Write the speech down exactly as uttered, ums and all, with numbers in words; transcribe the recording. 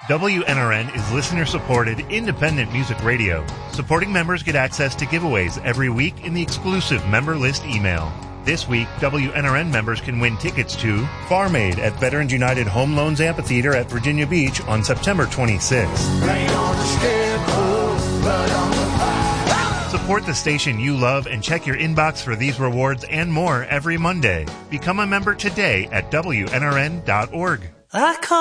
W N R N is listener-supported, independent music radio. Supporting members get access to giveaways every week in the exclusive member list email. This week, W N R N members can win tickets to Farm Aid at Veterans United Home Loans Amphitheater at Virginia Beach on September twenty-sixth. Rain on the scarecrow, blood on the pie. Support the station you love and check your inbox for these rewards and more every Monday. Become a member today at W N R N dot org. I call